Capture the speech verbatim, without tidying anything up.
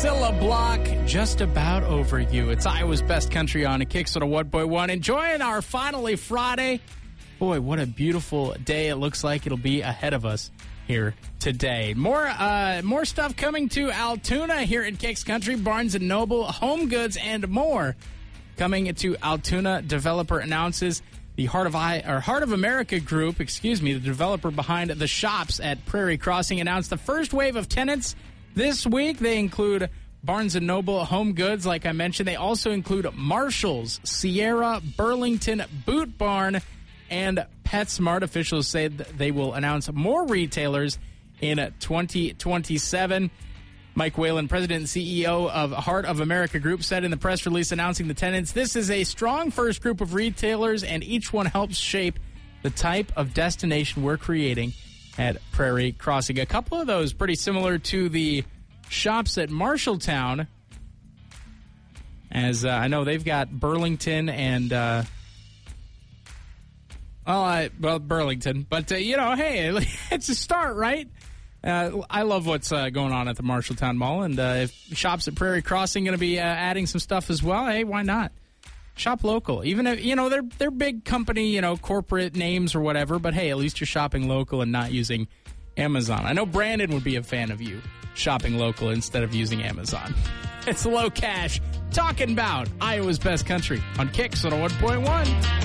Cilla Block, just about over you. It's Iowa's best country on a Kicks on a one point one. Enjoying our finally Friday. Boy, what a beautiful day it looks like it'll be ahead of us here today. More uh, more stuff coming to Altoona here in Kicks Country. Barnes and Noble, Home Goods, and more coming to Altoona. Developer announces the Heart of I or Heart of America Group, excuse me, the developer behind the shops at Prairie Crossing, announced the first wave of tenants this week. They include Barnes and Noble, Home Goods, like I mentioned. They also include Marshalls, Sierra, Burlington, Boot Barn, and PetSmart. Officials say that they will announce more retailers in twenty twenty-seven. Mike Whalen, president and C E O of Heart of America Group, said in the press release announcing the tenants, "This is a strong first group of retailers, and each one helps shape the type of destination we're creating at Prairie Crossing." A couple of those pretty similar to the shops at Marshalltown, as uh, I know they've got Burlington and, uh, well, I, well, Burlington. But, uh, you know, hey, it's a start, right? Uh, I love what's uh, going on at the Marshalltown Mall, and uh, if shops at Prairie Crossing going to be uh, adding some stuff as well, hey, why not? Shop local. Even if, you know, they're, they're big company, you know, corporate names or whatever, but hey, at least you're shopping local and not using Amazon. I know Brandon would be a fan of you shopping local instead of using Amazon. It's Low Cash, talking about Iowa's best country on Kicks on a one point one.